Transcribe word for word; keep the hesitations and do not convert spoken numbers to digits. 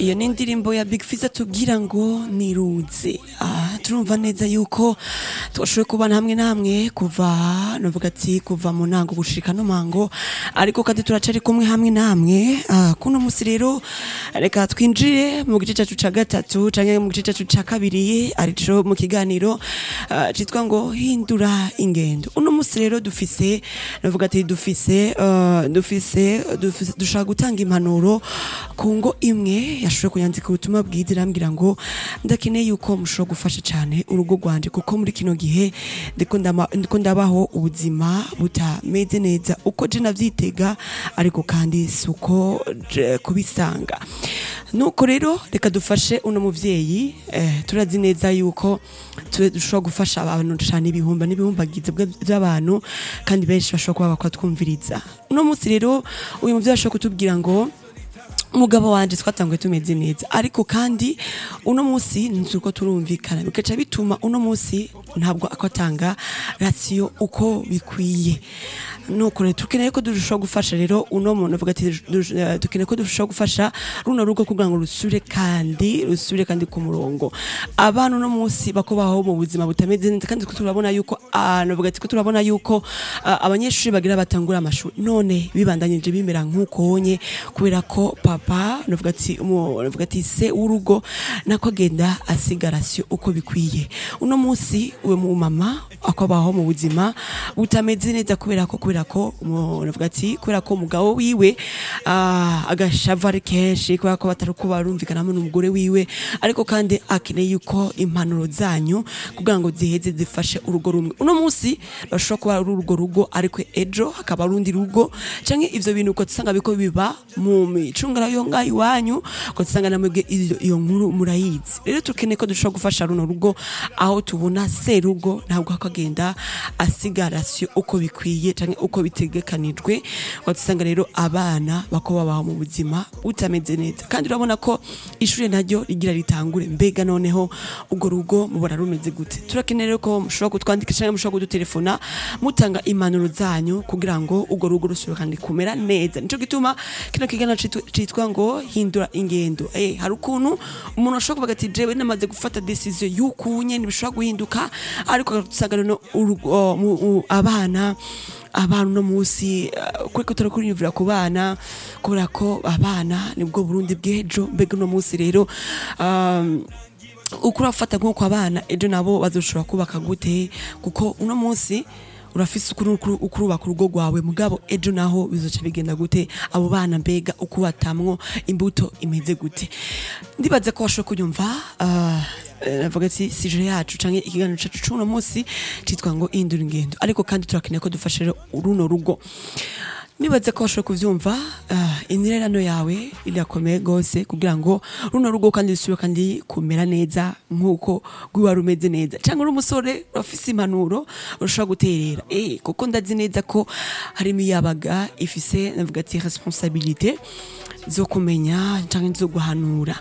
iyo ni indirimbo ya Big Fizzo tugira ngo niruze. Ah, turumva neza yuko twashoboye kubana hamwe namwe kuva novuga ati kuva mu nango gushika no mango, ariko kandi turacari kumwe hamwe namwe. Ah, kuno musi rero reka twinjire mu gice cyacu ca gatatu canke mu gice cyacu ca kabiri, arico mu kiganiro uh, citwa ngo hindura ingendo. Uno musi rero dufise novuga ati dufise uh, dufise dushaka gutanga impanuro ku ngo imwe yashoboye kunyandika ubutumwa bwiza irambwira ngo ndakeneye yuko mushobora gufasha cyane urugo rwanje, kuko muri kino gihe ndiko ndama ndiko ndabaho ubuzima butameze neza uko je navyitega, ariko kandi suko kubisanga. Nuko rero reka dufashe uno muvyeyi eh, turazi neza yuko dushobora gufasha abantu cyane ibihumba n'ibihumbagize by'abantu, kandi benshi bashobora kuba bakwatwumviriza. Uno musi rero uyu muvyeyi ashobora kutubwira ngo umugabo wanje twatanguye tumeze neza, ariko kandi uno musi nzuko turumvikana, bikaca bituma uno musi ntabwo akotanga ratio uko bikwiye. Nuko rero tukeneye ko dushobora gufasha rero uno muntu avuga ati dukeneye ko dushobora gufasha runo rugo kugira ngo rusure kandi rusure kandi ku murongo. Abantu no musi bakobaho mu buzima butameze neza, kandi turabona yuko navuga ati ko turabona yuko abanyeshuri bagira batangura amashuri none bibandanyije bimera nkuko honye, kubera ko papa navuga ati navuga ati se urugo nako agenda asigarasyo uko bikwiye. Uno musi uwe mu mama akobaho mu buzima butameze neza, kubera ko kubera ko navuga ati kubera ko umugabo wiwe uh, agashavari kenshi, kubera ko bataruko barumvikana n'umugore wiwe, ariko kandi akeneye yuko impanuro zanyu kugira ngo ziheze zifashe urugo rumwe. Uno musi bashobora kuba ari urugo rugo, ariko ejo hakaba rundi rugo, canke ivyo bintu uko tusanga biko biba mu micungara yo ngayi wanyu, ko tusanga namwe iyo nkuru murayizi. Rero tukeneye ko dushobora gufasha runo rugo, aho tubona se rugo ntabwo akagenda asigarasyo uko bikwiye canke uko bitegekanijwe, watusanga rero abana bako babaho mu buzima utameze neza. Kandi urabona ko ishure naryo rigira ritangure, mbega noneho ugo rugo mubona rumeze gute? Turakenera ko mushobora kutwandikisha canke mushobora kudutelefona mutanga impanuro zanyu kugira ngo ugo rugo rusubire kandi kumera neza. Nico gituma kino kigana citwa ngo hindura ingendo. Eh, hari ukuntu umuntu ashobora kuvuga ati jewe namaze gufata decision yukunye nibishobora guhinduka, ariko tusanga no abana abantu no musi kweko turakuriyumvira ku bana, kubera ko abana nibwo Burundi bw'ejo. Mbega no musi rero um, ukura ufata nko kwa bana ejo nabo bazoshobora kubaka gute? Kuko uno musi urafise ukurubaka urugo rwawe, mugabo ejo naho bizoca bigenda gute? Abo bana mbega ukubatamwo imbuto imeze gute? Ndibaza ko washoboye kunyumva uh, navuga ati sije yacu canke ikiganiro cacu cuno musi citwa ngo hindura ingendo, ariko kandi turakeneye ko dufashe runo rugo. Nibaza ko washoboye kuvyumva uh, inirerano yawe irakomeye gose kugira ngo runo rugo kandi rusubire kandi kumera neza nkuko gwiwa rumeze neza. Canke uri umusore urafise impanuro ushobora guterera, eh kuko ndazi neza ko hari imiyabaga ifise navuga ati responsabilité zo kumenya canke zo guhanura.